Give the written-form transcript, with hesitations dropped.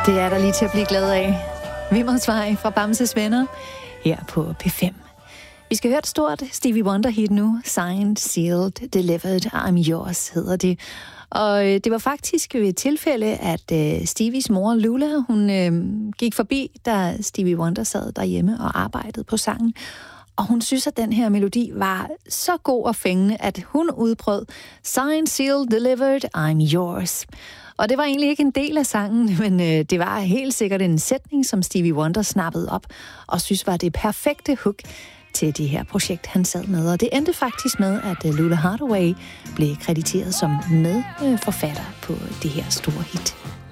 Det er der lige til at blive glad af. Vimmersvej fra Bamses Venner her på P5. Vi skal høre et stort Stevie Wonder-hit nu. Signed, Sealed, Delivered, I'm Yours hedder det. Og det var faktisk ved et tilfælde, at Stevies mor, Lula, hun gik forbi, da Stevie Wonder sad derhjemme og arbejdede på sangen. Og hun synes, at den her melodi var så god og fængende, at hun udbrød Signed, Sealed, Delivered, I'm Yours. Og det var egentlig ikke en del af sangen, men det var helt sikkert en sætning, som Stevie Wonder snappede op og synes var det perfekte hook til det her projekt, han sad med. Og det endte faktisk med, at Lula Hardaway blev krediteret som medforfatter på det her store hit.